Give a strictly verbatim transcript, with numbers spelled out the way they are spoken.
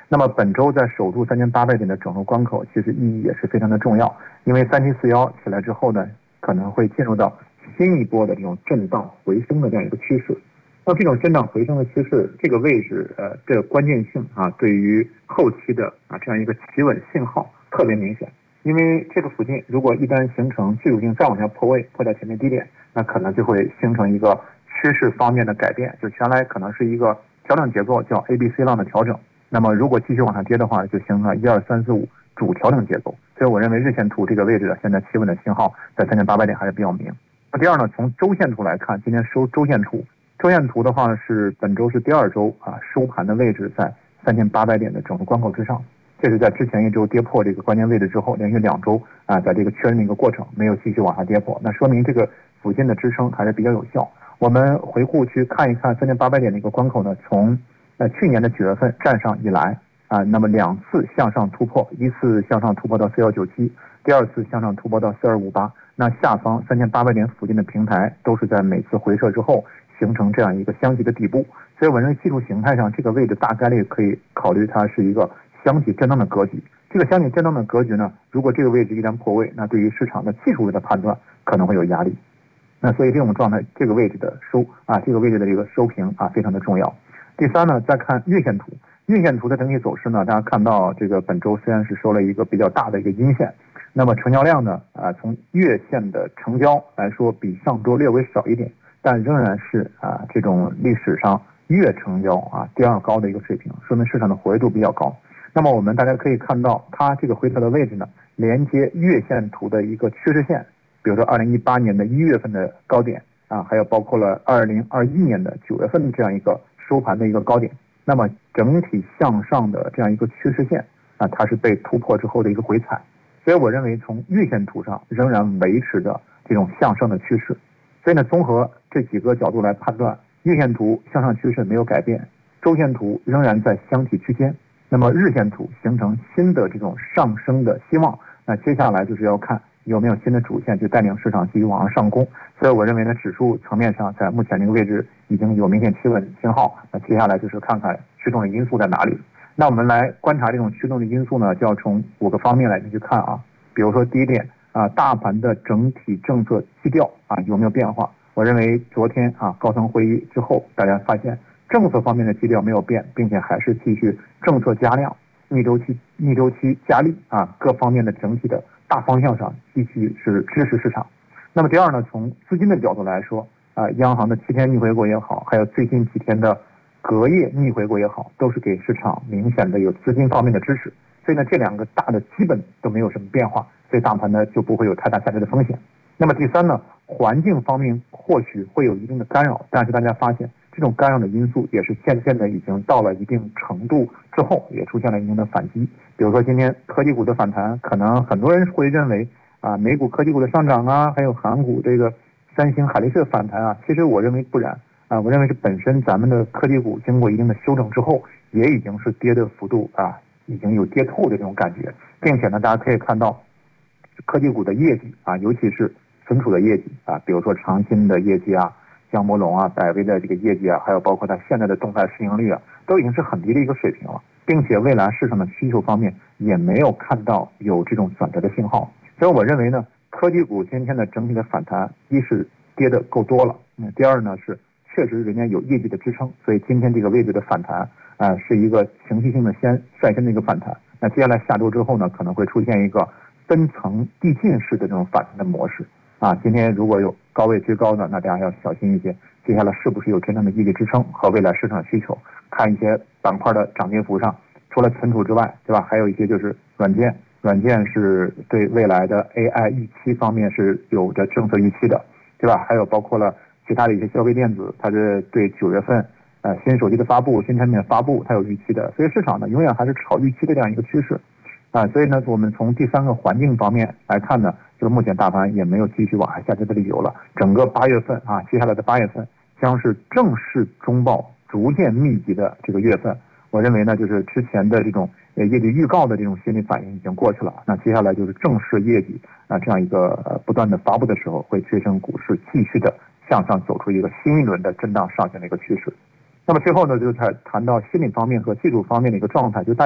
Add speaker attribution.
Speaker 1: 那么本周在守住三千八百点的整数关口，其实意义也是非常的重要，因为三七四幺起来之后呢，可能会进入到新一波的这种震荡回升的这样一个趋势。那这种震荡回升的趋势，这个位置呃的关键性啊，对于后期的啊这样一个企稳信号特别明显。因为这个附近如果一旦形成技术性再往下破位，破掉前面低点，那可能就会形成一个趋势方面的改变，就原来可能是一个调整结构，叫 A B C 浪的调整。那么如果继续往下跌的话，就形成了一二三四五主调整结构。所以我认为日线图这个位置现在企稳的信号在三千八百点还是比较明。那第二呢，从周线图来看，今天收周线图。周线图的话是本周是第二周啊，收盘的位置在三千八百点的整数关口之上，这是在之前一周跌破这个关键位置之后，连续两周啊，在这个确认的一个过程，没有继续往下跌破，那说明这个附近的支撑还是比较有效。我们回顾去看一看三千八百点的一个关口呢，从呃去年的九月份站上以来啊，那么两次向上突破，一次向上突破到四一九七，第二次向上突破到四二五八，那下方三千八百点附近的平台都是在每次回撤之后形成这样一个箱体的底部，所以我认为技术形态上这个位置大概率可以考虑它是一个箱体震荡的格局。这个箱体震荡的格局呢，如果这个位置一旦破位，那对于市场的技术的判断可能会有压力。那所以这种状态，这个位置的收啊，这个位置的这个收平啊，非常的重要。第三呢，再看月线图，月线图的整体走势呢，大家看到这个本周虽然是收了一个比较大的一个阴线，那么成交量呢啊，从月线的成交来说比上周略微少一点，但仍然是啊这种历史上月成交啊第二高的一个水平，说明市场的活跃度比较高。那么我们大家可以看到，它这个回撤的位置呢，连接月线图的一个趋势线，比如说二零一八年的一月份的高点啊，还有包括了二零二一年的九月份的这样一个收盘的一个高点。那么整体向上的这样一个趋势线啊，它是被突破之后的一个回踩。所以我认为从月线图上仍然维持着这种向上的趋势。所以呢，综合这几个角度来判断，月线图向上趋势没有改变，周线图仍然在箱体区间，那么日线图形成新的这种上升的希望。那接下来就是要看有没有新的主线去带领市场继续往上上攻。所以我认为呢，指数层面上在目前这个位置已经有明显企稳信号。那接下来就是看看驱动的因素在哪里。那我们来观察这种驱动的因素呢，就要从五个方面来去看啊。比如说第一点啊，大盘的整体政策基调啊有没有变化？我认为昨天啊高层会议之后，大家发现政策方面的基调没有变，并且还是继续政策加量、逆周期逆周期加力啊，各方面的整体的大方向上继续是支持市场。那么第二呢，从资金的角度来说啊，央行的七天逆回购也好，还有最近几天的隔夜逆回购也好，都是给市场明显的有资金方面的支持。所以呢，这两个大的基本都没有什么变化，所以大盘呢就不会有太大下跌的风险。那么第三呢，环境方面或许会有一定的干扰，但是大家发现这种干扰的因素也是现现在已经到了一定程度之后，也出现了一定的反击。比如说今天科技股的反弹，可能很多人会认为啊，美股科技股的上涨啊，还有韩股这个三星、海力士反弹啊，其实我认为不然啊，我认为是本身咱们的科技股经过一定的修正之后，也已经是跌的幅度啊，已经有跌透的这种感觉，并且呢，大家可以看到科技股的业绩啊，尤其是存储的业绩啊，比如说长鑫的业绩啊、江波龙啊、百威的这个业绩啊，还有包括它现在的动态市盈率啊，都已经是很低的一个水平了，并且未来市场的需求方面也没有看到有这种转折的信号。所以我认为呢，科技股今天的整体的反弹，一是跌的够多了，嗯，第二呢是确实人家有业绩的支撑，所以今天这个位置的反弹啊、呃，是一个情绪性的先率先的一个反弹。那接下来下周之后呢，可能会出现一个分层递进式的这种反弹的模式啊。今天如果有高位追高的，那大家要小心一些，接下来是不是有真正的业绩支撑和未来市场需求？看一些板块的涨跌幅上，除了存储之外，对吧？还有一些就是软件，软件是对未来的 A I 预期方面是有着政策预期的，对吧？还有包括了其他的一些消费电子，它是对九月份呃新手机的发布、新产品的发布，它有预期的，所以市场呢永远还是炒预期的这样一个趋势啊。所以呢，我们从第三个环境方面来看呢，就是目前大盘也没有继续往下下跌的理由了。整个八月份啊，接下来的八月份将是正式中报逐渐密集的这个月份。我认为呢，就是之前的这种呃业绩预告的这种心理反应已经过去了，那接下来就是正式业绩啊这样一个呃不断的发布的时候，会催生股市继续的向上走出一个新一轮的震荡上行的一个趋势。那么最后呢，就是谈谈到心理方面和技术方面的一个状态，就大